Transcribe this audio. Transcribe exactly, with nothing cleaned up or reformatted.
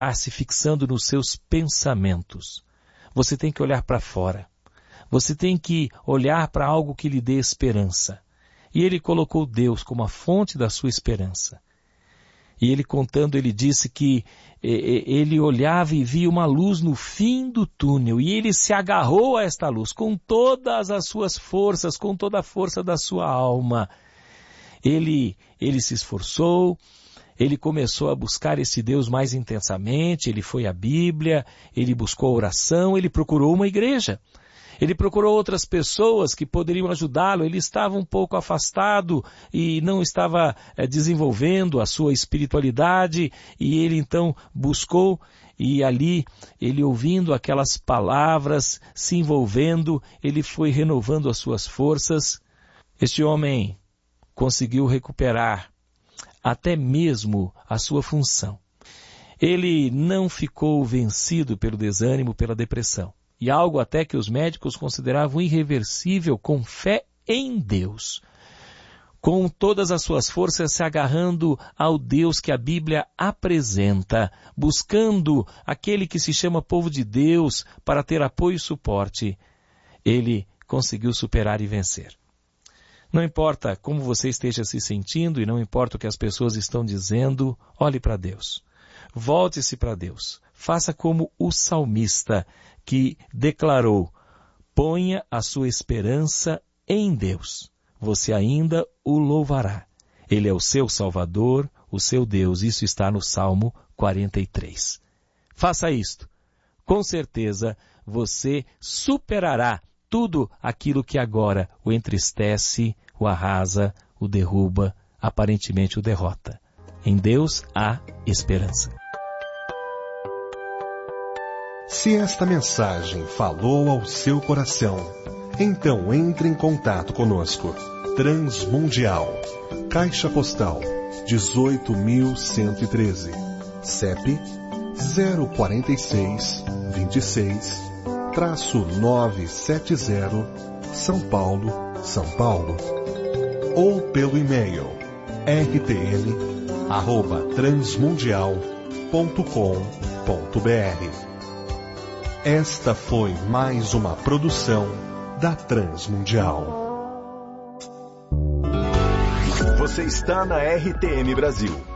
se fixando nos seus pensamentos. Você tem que olhar para fora. Você tem que olhar para algo que lhe dê esperança. E ele colocou Deus como a fonte da sua esperança. E ele contando, ele disse que eh, ele olhava e via uma luz no fim do túnel. E ele se agarrou a esta luz com todas as suas forças, com toda a força da sua alma. Ele, ele se esforçou, ele começou a buscar esse Deus mais intensamente, ele foi à Bíblia, ele buscou a oração, ele procurou uma igreja. Ele procurou outras pessoas que poderiam ajudá-lo. Ele estava um pouco afastado e não estava é, desenvolvendo a sua espiritualidade. E ele então buscou e ali, ele ouvindo aquelas palavras, se envolvendo, ele foi renovando as suas forças. Este homem conseguiu recuperar até mesmo a sua função. Ele não ficou vencido pelo desânimo, pela depressão. E algo até que os médicos consideravam irreversível, com fé em Deus. Com todas as suas forças se agarrando ao Deus que a Bíblia apresenta, buscando aquele que se chama povo de Deus para ter apoio e suporte, ele conseguiu superar e vencer. Não importa como você esteja se sentindo e não importa o que as pessoas estão dizendo, olhe para Deus. Volte-se para Deus. Faça como o salmista que declarou, ponha a sua esperança em Deus. Você ainda o louvará. Ele é o seu Salvador, o seu Deus. Isso está no Salmo quarenta e três. Faça isto. Com certeza você superará tudo aquilo que agora o entristece, o arrasa, o derruba, aparentemente o derrota. Em Deus há esperança. Se esta mensagem falou ao seu coração, então entre em contato conosco. Transmundial, Caixa Postal dezoito mil cento e treze, C E P zero quatro seis, dois seis, novecentos e setenta, São Paulo, São Paulo. Ou pelo e-mail r t m arroba transmundial ponto com ponto b r. Esta foi mais uma produção da Transmundial. Você está na R T M Brasil.